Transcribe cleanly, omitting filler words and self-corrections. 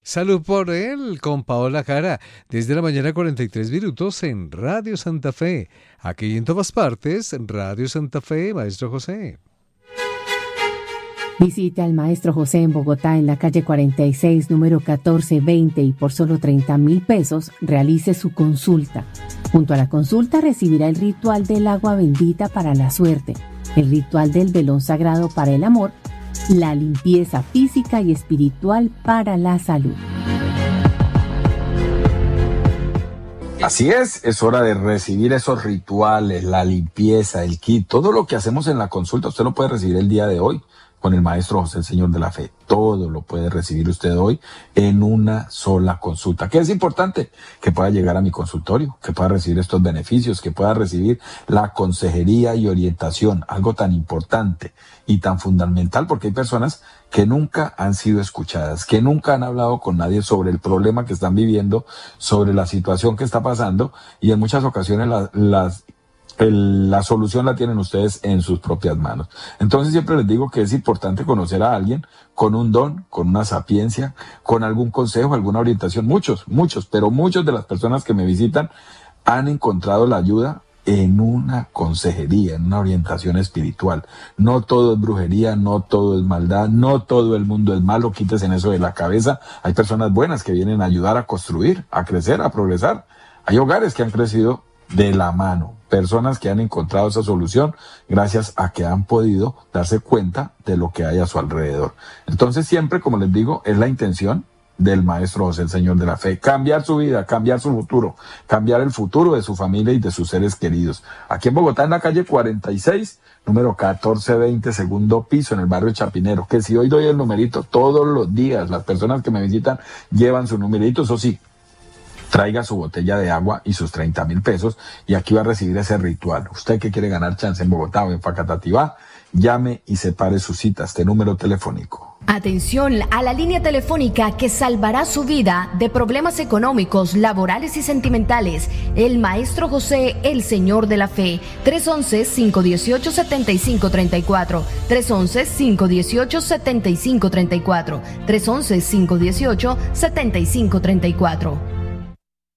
Salud por él, con Paola Jara, desde la mañana 43 minutos en Radio Santa Fe. Aquí en todas partes, Radio Santa Fe, Maestro José. Visite al Maestro José en Bogotá, en la calle 46, número 1420, y por solo 30.000 pesos realice su consulta. Junto a la consulta recibirá el ritual del agua bendita para la suerte, el ritual del velón sagrado para el amor, la limpieza física y espiritual para la salud. Así es hora de recibir esos rituales, la limpieza, el kit, todo lo que hacemos en la consulta, usted lo puede recibir el día de hoy con el Maestro José, el Señor de la Fe. Todo lo puede recibir usted hoy en una sola consulta. ¿Qué es importante? Que pueda llegar a mi consultorio, que pueda recibir estos beneficios, que pueda recibir la consejería y orientación, algo tan importante y tan fundamental, porque hay personas que nunca han sido escuchadas, que nunca han hablado con nadie sobre el problema que están viviendo, sobre la situación que está pasando, y en muchas ocasiones la solución la tienen ustedes en sus propias manos. Entonces siempre les digo que es importante conocer a alguien con un don, con una sapiencia, con algún consejo, alguna orientación. Muchos de las personas que me visitan han encontrado la ayuda en una consejería, en una orientación espiritual. No todo es brujería, no todo es maldad, no todo el mundo es malo, quítese en eso de la cabeza. Hay personas buenas que vienen a ayudar a construir, a crecer, a progresar. Hay hogares que han crecido de la mano, personas que han encontrado esa solución gracias a que han podido darse cuenta de lo que hay a su alrededor. Entonces siempre, como les digo, es la intención del Maestro José, el Señor de la Fe, cambiar su vida, cambiar su futuro, cambiar el futuro de su familia y de sus seres queridos. Aquí en Bogotá, en la calle 46, número 1420, segundo piso, en el barrio Chapinero, que si hoy doy el numerito, todos los días las personas que me visitan llevan su numerito, eso sí, traiga su botella de agua y sus 30.000 pesos y aquí va a recibir ese ritual. Usted que quiere ganar chance en Bogotá o en Facatativá, llame y separe su cita, este número telefónico. Atención a la línea telefónica que salvará su vida de problemas económicos, laborales y sentimentales. El Maestro José, el Señor de la Fe. 311-518-7534. 311-518-7534. 311-518-7534.